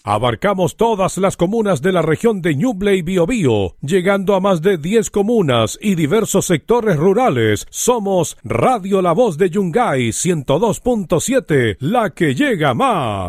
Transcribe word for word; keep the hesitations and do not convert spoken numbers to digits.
Abarcamos todas las comunas de la región de Ñuble y Biobío, llegando a más de diez comunas y diversos sectores rurales. Somos Radio La Voz de Yungay ciento dos punto siete, la que llega más.